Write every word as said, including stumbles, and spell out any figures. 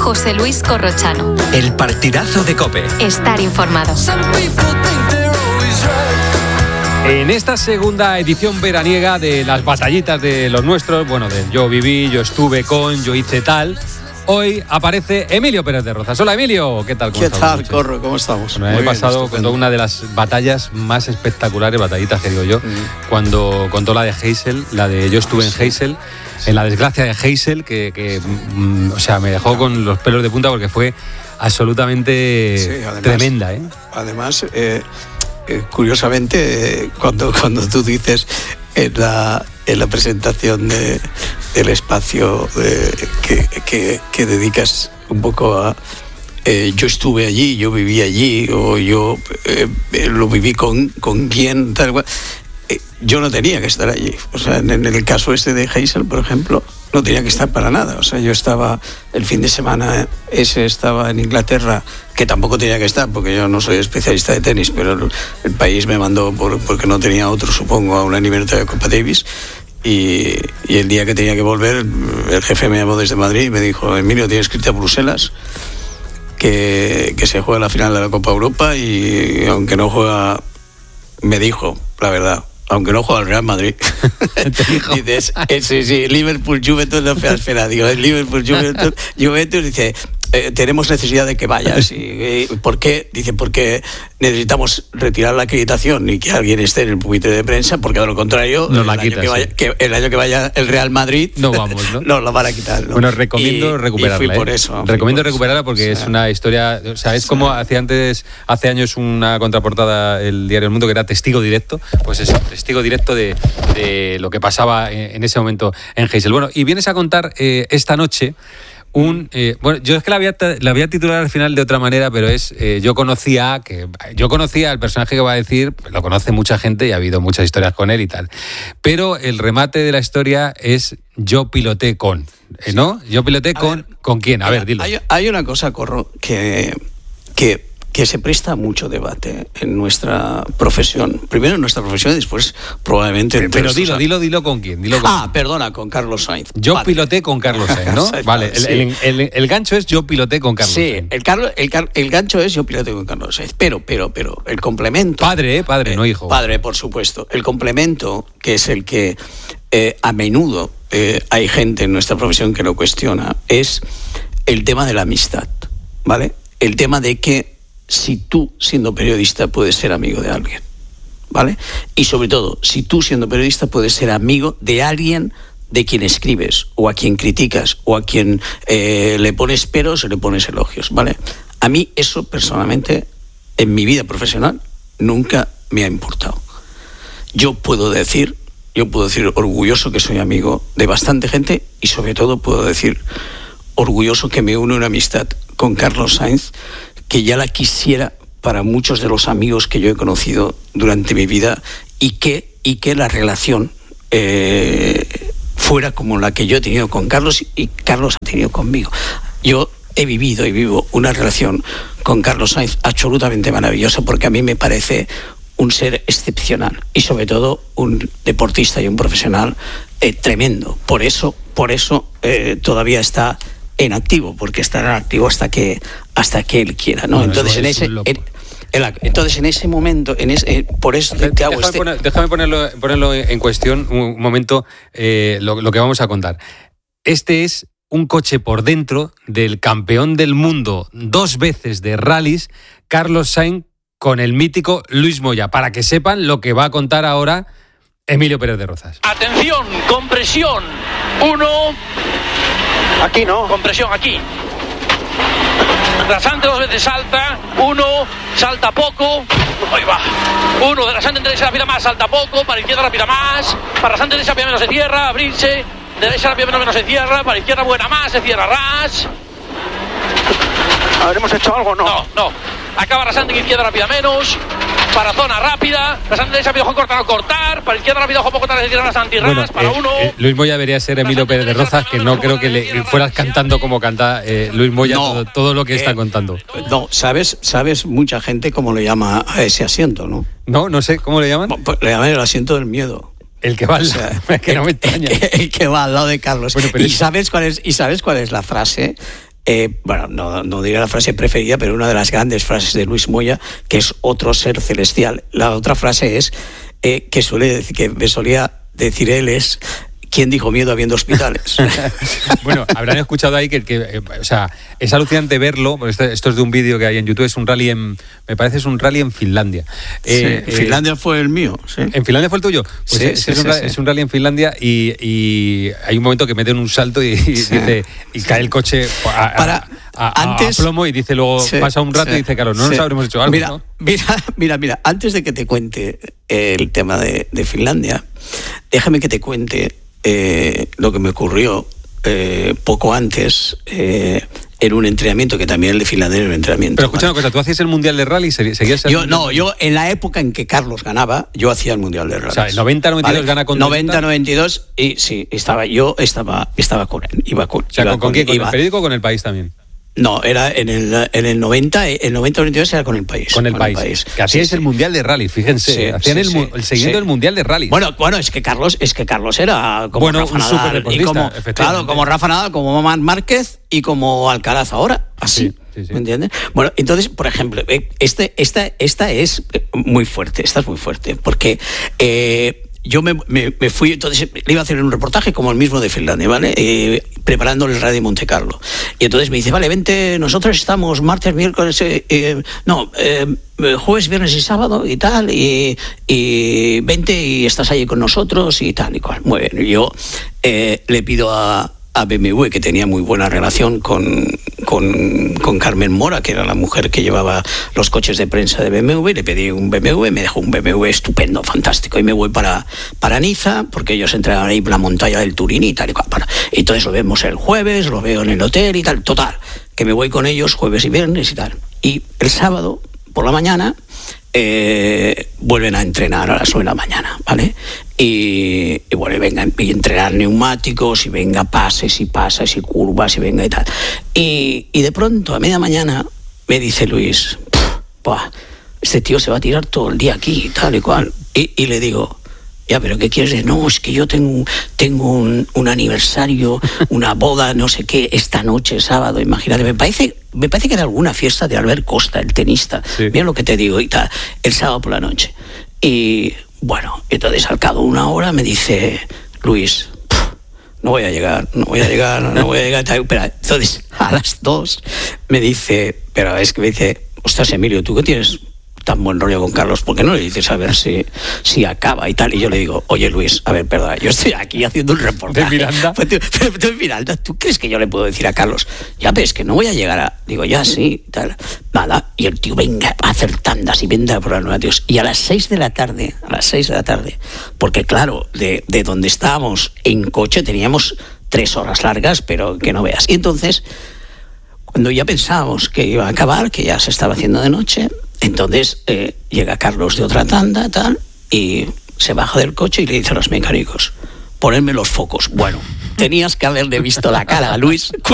José Luis Corrochano. El partidazo de COPE. Estar informado. En esta segunda edición veraniega de las batallitas de los nuestros, bueno, del yo viví, yo estuve con, yo hice tal, hoy aparece Emilio Pérez de Rozas. Hola, Emilio, ¿qué tal? ¿Cómo ¿Qué estás? tal, Noche? Corro? ¿Cómo estamos? Bueno, he pasado con una de las batallas más espectaculares, batallitas que digo yo, mm. cuando contó la de Heysel, la de yo estuve en sí. Heysel, en la desgracia de Heysel, que, que mm, o sea, me dejó con los pelos de punta porque fue absolutamente sí, además, tremenda, ¿eh? Además, eh, eh, curiosamente, eh, cuando, cuando tú dices en la, en la presentación de, del espacio eh, que, que, que dedicas un poco a eh, yo estuve allí, yo viví allí, o yo eh, lo viví con, con quién, tal cual. Eh, yo no tenía que estar allí. O sea, en, en el caso este de Heysel, por ejemplo, no tenía que estar para nada. O sea, yo estaba el fin de semana ese estaba en Inglaterra, que tampoco tenía que estar porque yo no soy especialista de tenis, pero el, el país me mandó por, porque no tenía otro, supongo, a una eliminatoria de Copa Davis. Y, y el día que tenía que volver, el jefe me llamó desde Madrid y me dijo: Emilio, tienes que irte a Bruselas, que, que se juega la final de la Copa Europa, y aunque no juega, me dijo, la verdad, aunque no juega el Real Madrid. Dices, eh, sí, sí, Liverpool, Juventus, no fue a esperar. Digo, Liverpool, Juventus, Juventus, dice, eh, tenemos necesidad de que vayas. Y, y, ¿por qué? Dice, porque necesitamos retirar la acreditación y que alguien esté en el pupitre de prensa, porque de lo contrario, Nos la el, quita, año que vaya, sí. que el año que vaya el Real Madrid, no vamos, ¿no? Nos la van a quitar, ¿no? Bueno, recomiendo y, recuperarla. Y fui por ¿eh? eso. Recomiendo por recuperarla eso. porque o sea, es una historia, o sea, es sí. como hacía antes, hace años una contraportada el diario El Mundo que era testigo directo, pues eso, testigo directo de, de lo que pasaba en, en ese momento en Heysel. Bueno, y vienes a contar eh, esta noche un, eh, bueno, yo es que la voy, a, la voy a titular al final de otra manera, pero es, eh, yo conocía, que yo conocía al personaje que va a decir, lo conoce mucha gente y ha habido muchas historias con él y tal, pero el remate de la historia es yo piloté con, eh, ¿no? Yo piloté a con, ver, ¿con quién? A ver, dilo. Hay, hay una cosa, Corro, que, que que se presta a mucho debate en nuestra profesión. Primero en nuestra profesión y después probablemente... Pero, pero dilo, dilo, dilo con quién. Dilo con ah, quién. perdona, con Carlos Sainz. Yo vale. piloté con Carlos Sainz, ¿no? Vale, el, sí. el, el, el gancho es yo piloté con Carlos sí, Sainz. Sí, el, Carlos, el, el gancho es yo piloté con Carlos Sainz. Pero, pero, pero, el complemento... Padre, ¿eh? Padre, eh, no hijo. Padre, por supuesto. El complemento, que es el que eh, a menudo eh, hay gente en nuestra profesión que lo cuestiona, es el tema de la amistad, ¿vale? El tema de que si tú, siendo periodista, puedes ser amigo de alguien, ¿vale? Y sobre todo, si tú, siendo periodista, puedes ser amigo de alguien de quien escribes, o a quien criticas, o a quien eh, le pones peros o le pones elogios, ¿vale? A mí eso, personalmente, en mi vida profesional, nunca me ha importado. Yo puedo decir, yo puedo decir orgulloso que soy amigo de bastante gente, y sobre todo puedo decir orgulloso que me une una amistad con Carlos Sainz, que ya la quisiera para muchos de los amigos que yo he conocido durante mi vida, y que, y que la relación eh, fuera como la que yo he tenido con Carlos y Carlos ha tenido conmigo. Yo he vivido y vivo una relación con Carlos Sainz absolutamente maravillosa, porque a mí me parece un ser excepcional y sobre todo un deportista y un profesional eh, tremendo. Por eso, por eso eh, todavía está en activo, porque estará en activo hasta que hasta que él quiera, ¿no? Bueno, entonces en ese en, en, entonces en ese momento, en ese, eh, por eso te, te hago déjame, este... poner, déjame ponerlo, ponerlo en cuestión un momento, eh, lo, lo que vamos a contar. Este es un coche por dentro del campeón del mundo dos veces de rallies, Carlos Sainz, con el mítico Luis Moya, para que sepan lo que va a contar ahora Emilio Pérez de Rozas. Atención, compresión, uno... Aquí no. Compresión, aquí. Rasante dos veces salta, uno, salta poco, ahí va. Uno, de rasante derecha rápida más, salta poco, para izquierda rápida más, para rasante derecha rápida menos se cierra, abrirse, derecha rápida menos menos se cierra, para izquierda buena más, se cierra ras. ¿Habremos hecho algo o no? No, no. Acaba rasante que izquierda rápida menos, para zona rápida, rasante derecha rápida, ojo cortar, no cortar, para izquierda rápida, ojo poco cortar, se cierra rasante y ras, bueno, para eh, uno. Eh, Luis Moya debería ser Emilio Pérez de Rozas, que no creo que le fueras cantando como canta eh, Luis Moya no, todo, todo lo que eh, está contando. No, sabes, sabes mucha gente cómo le llama a ese asiento, ¿no? No, no sé, ¿cómo le llaman? Pues le llaman el asiento del miedo. El que va al lado, o sea, que no me extraña. El, el que va al lado de Carlos. Bueno, y, sabes cuál es, ¿Y sabes cuál es la frase? eh, bueno, no, no diré la frase preferida, pero una de las grandes frases de Luis Moya, que es otro ser celestial. La otra frase es eh, que suele decir, que me solía decir él es: ¿quién dijo miedo habiendo hospitales? Bueno, habrán escuchado ahí que, que eh, o sea, es alucinante verlo, porque esto, esto es de un vídeo que hay en YouTube, es un rally en, me parece es un rally en Finlandia. Eh, sí, eh, Finlandia fue el mío, sí. ¿En Finlandia fue el tuyo? Pues sí, es, sí, es, un, sí, sí. es un rally en Finlandia y, y hay un momento que meten un salto y, y, sí, dice, y cae el coche a, Para, a, a, antes, a plomo y dice luego, sí, pasa un rato sí, y dice, claro, no sí. nos habremos hecho algo, mira, ¿no? Mira, mira, mira, antes de que te cuente el tema de, de Finlandia, déjame que te cuente Eh, lo que me ocurrió eh, poco antes eh, en un entrenamiento, que también el de Finlandia era un entrenamiento. Pero escucha una cosa, ¿tú hacías el Mundial de Rally? ¿Seguías el yo, mundial? No, yo en la época en que Carlos ganaba, yo hacía el Mundial de Rally. O sea, el noventa noventa y dos ¿vale? Gana con noventa noventa y dos y sí, estaba yo estaba estaba con él, iba con, o sea, iba ¿con, con, con quién? ¿Con iba. el periódico o con El País también? No, era en el, en el noventa, el noventa noventa y dos era con El País. Con El, con país. el país. Que hacíais sí, el sí. Mundial de Rally, fíjense. Sí, hacían sí, el, sí, el seguimiento sí. del Mundial de Rally. Bueno, bueno, es que Carlos, es que Carlos era como bueno, Rafa un Nadal, superdeportista, y como, claro, como Rafa Nadal, como Marc Márquez y como Alcaraz ahora, así. Sí, sí, sí. ¿Me entiendes? Bueno, entonces, por ejemplo, este, esta, esta es muy fuerte, esta es muy fuerte, porque eh, yo me, me, me fui, entonces le iba a hacer un reportaje como el mismo de Finlandia, ¿vale? Eh, preparando el Rally de Monte Carlo. Y entonces me dice, vale, vente, nosotros estamos martes, miércoles, eh, eh, no, eh, jueves, viernes y sábado y tal, y, y vente y estás allí con nosotros y tal y cual. Muy bien, y yo eh, le pido a a B M W, que tenía muy buena relación con, con, con Carmen Mora, que era la mujer que llevaba los coches de prensa de B M W, le pedí un B M W, me dejó un B M W estupendo, fantástico, y me voy para, para Niza, porque ellos entrenan ahí la montaña del Turín y tal y cual. Para. Y entonces lo vemos el jueves, lo veo en el hotel y tal, total, que me voy con ellos jueves y viernes y tal. Y el sábado, por la mañana, Eh, vuelven a entrenar a las nueve de la mañana, ¿vale? Y, y bueno, y venga, y entrenar neumáticos, y venga pases y pases y curvas, y venga y tal. Y, y de pronto, a media mañana, me dice Luis, Buah, este tío se va a tirar todo el día aquí y tal y cual. Y, y le digo, ya, pero ¿qué quieres decir? No, es que yo tengo, tengo un, un aniversario, una boda, no sé qué, esta noche, sábado, imagínate. Me parece, me parece que era alguna fiesta de Albert Costa, el tenista. Sí. Mira lo que te digo, y tal, el sábado por la noche. Y bueno, entonces al cabo de una hora me dice, Luis, no voy a llegar, no voy a llegar, no voy a llegar. Pero entonces a las dos me dice, pero es que me dice, ostras, Emilio, ¿tú qué tienes tan buen rollo con Carlos? ¿Por qué no le dices a ver si, si acaba y tal? Y yo le digo, oye Luis, a ver, perdona, yo estoy aquí haciendo un reportaje. ¿De Miranda? Pues tú, de Miranda, ¿tú crees que yo le puedo decir a Carlos, ya ves que no voy a llegar a...? Digo, ya sí, tal. Nada, y el tío venga a hacer tandas y venda por los neumáticos. Y a las seis de la tarde, a las seis de la tarde, porque claro, de, de donde estábamos en coche teníamos tres horas largas, pero que no veas. Y entonces, cuando ya pensábamos que iba a acabar, que ya se estaba haciendo de noche, entonces eh, llega Carlos de otra tanda, tal, y se baja del coche y le dice a los mecánicos, ponerme los focos. Bueno, tenías que haberle visto la cara a Luis.